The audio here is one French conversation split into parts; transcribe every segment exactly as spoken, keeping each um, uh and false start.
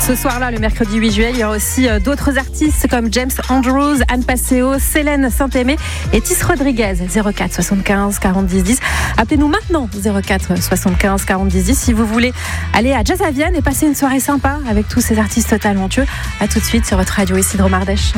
Ce soir-là, le mercredi huit juillet, il y aura aussi d'autres artistes comme James Andrews, Anne Passeo, Célène Saint-Aimé et Tis Rodriguez. zéro quatre soixante-quinze quarante dix dix. Appelez-nous maintenant zéro quatre soixante-quinze quarante dix dix si vous voulez aller à Jazz à Vienne et passer une soirée sympa avec tous ces artistes talentueux. À tout de suite sur votre radio Isidro Mardèche.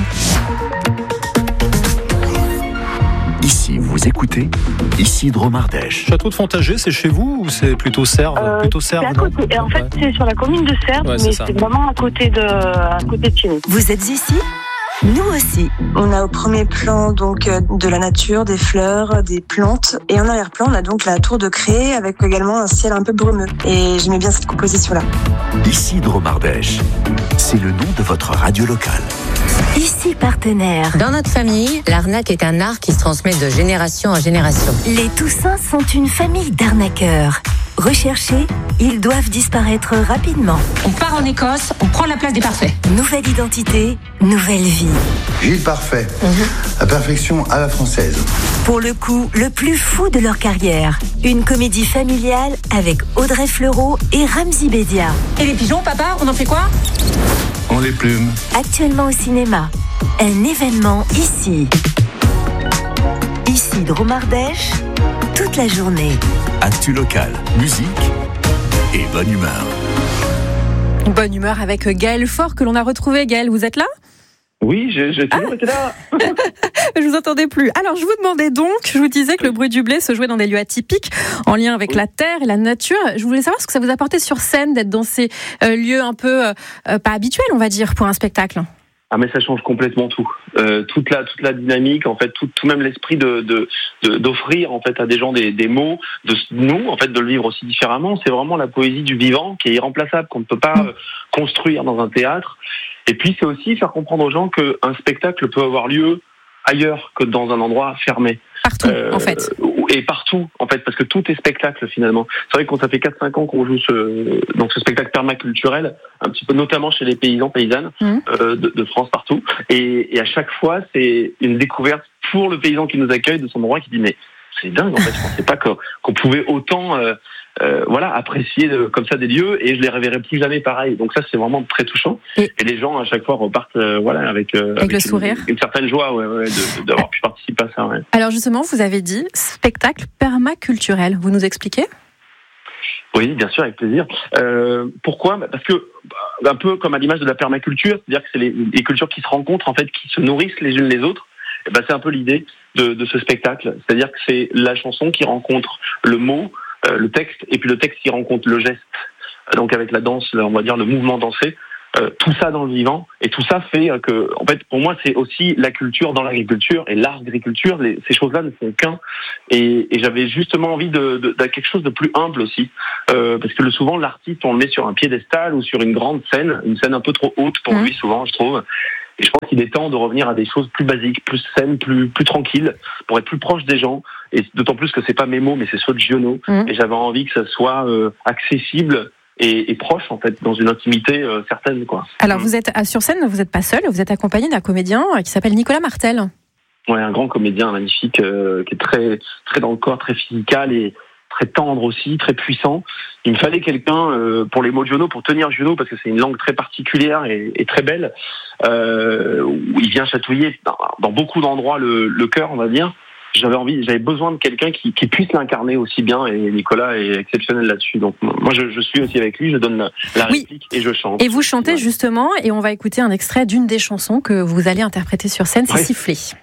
Ici, vous écoutez Isidro Mardèche. Château de Fontaget, c'est chez vous ou c'est plutôt Serves euh, plutôt Serves, c'est à côté. Et en fait, ouais. C'est sur la commune de Serves, ouais, mais c'est, c'est vraiment à côté de, à côté de chez nous. Vous êtes ici ? Nous aussi. On a au premier plan donc de la nature, des fleurs, des plantes. Et en arrière-plan, on a donc la tour de Cré avec également un ciel un peu brumeux. Et j'aimais bien cette composition-là. Isidro Mardèche, c'est le nom de votre radio locale. Ici partenaire. Dans notre famille, l'arnaque est un art qui se transmet de génération en génération. Les Toussins sont une famille d'arnaqueurs. Recherchés, ils doivent disparaître rapidement. On part en Écosse, on prend la place des parfaits. Nouvelle identité, nouvelle vie. Gilles Parfait, mm-hmm. La perfection à la française. Pour le coup, le plus fou de leur carrière. Une comédie familiale avec Audrey Fleurot et Ramzy Bedia. Et les pigeons, papa, on en fait quoi ? On les plume. Actuellement au cinéma. Un événement ici. Isidro Mardèche, toute la journée. Actu local, musique et bonne humeur. Bonne humeur avec Gaël Faure que l'on a retrouvé. Gaël, vous êtes là ? Oui, j'ai, j'ai toujours ah. été là. Je vous entendais plus. Alors, je vous demandais donc, je vous disais que le bruit du blé se jouait dans des lieux atypiques, en lien avec oui. la terre et la nature. Je voulais savoir ce que ça vous apportait sur scène d'être dans ces euh, lieux un peu euh, pas habituels, on va dire, pour un spectacle. Ah mais ça change complètement tout, euh, toute la toute la dynamique en fait, tout, tout même l'esprit de, de, de d'offrir en fait à des gens des, des mots, de nous en fait de le vivre aussi différemment. C'est vraiment la poésie du vivant qui est irremplaçable, qu'on ne peut pas euh, construire dans un théâtre. Et puis c'est aussi faire comprendre aux gens qu'un spectacle peut avoir lieu ailleurs que dans un endroit fermé. Partout euh, en fait. Et partout en fait, parce que tout est spectacle finalement. C'est vrai qu'on ça fait quatre cinq ans qu'on joue ce donc ce spectacle permaculturel, un petit peu notamment chez les paysans paysannes mmh. euh, de, de France partout. Et, et à chaque fois, c'est une découverte pour le paysan qui nous accueille de son endroit qui dit mais c'est dingue en fait, je pensais pas qu'on, qu'on pouvait autant euh, euh, voilà apprécier de, comme ça des lieux et je les reverrai plus jamais pareil. Donc ça c'est vraiment très touchant et, et les gens à chaque fois repartent euh, voilà avec, euh, avec, avec le une, sourire, une certaine joie ouais, ouais, de, d'avoir pu participer à ça. Ouais. Alors justement, vous avez dit spectacle permaculturel. Vous nous expliquez ? Oui, bien sûr, avec plaisir. Euh, pourquoi ? Parce que, un peu comme à l'image de la permaculture, c'est-à-dire que c'est les, les cultures qui se rencontrent, en fait, qui se nourrissent les unes les autres. Et ben, c'est un peu l'idée de, de ce spectacle. C'est-à-dire que c'est la chanson qui rencontre le mot, euh, le texte, et puis le texte qui rencontre le geste. Donc avec la danse, on va dire le mouvement dansé. Euh, tout ça dans le vivant, et tout ça fait que, en fait, pour moi, c'est aussi la culture dans l'agriculture et l'agriculture. Les, ces choses-là ne font qu'un. Et, et j'avais justement envie de, de, de quelque chose de plus humble aussi, euh, parce que le, souvent l'artiste, on le met sur un piédestal ou sur une grande scène, une scène un peu trop haute pour mmh. lui, souvent, je trouve. Et je pense qu'il est temps de revenir à des choses plus basiques, plus saines, plus plus tranquilles, pour être plus proche des gens. Et d'autant plus que c'est pas mes mots, mais c'est ceux de Giono. Mmh. Et j'avais envie que ça soit euh, accessible. Et, et proche en fait, dans une intimité euh, certaine quoi. Alors vous êtes sur scène, vous n'êtes pas seul, vous êtes accompagné d'un comédien qui s'appelle Nicolas Martel. Ouais, un grand comédien magnifique euh, qui est très très dans le corps, très physical et très tendre aussi, très puissant. Il me fallait quelqu'un euh, pour les mots de Giono, pour tenir Giono, parce que c'est une langue très particulière et, et très belle. Euh, où il vient chatouiller dans, dans beaucoup d'endroits le, le cœur, on va dire. J'avais envie, j'avais besoin de quelqu'un qui, qui puisse l'incarner aussi bien, et Nicolas est exceptionnel là-dessus. Donc moi, je, je suis aussi avec lui, je donne la, la oui. réplique et je chante. Et vous chantez ouais. justement, et on va écouter un extrait d'une des chansons que vous allez interpréter sur scène, c'est oui. Siffler.